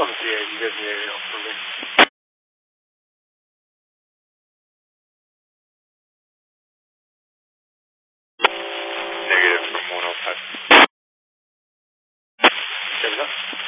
Yeah, you guys need help for me. Negative from 105. There we go.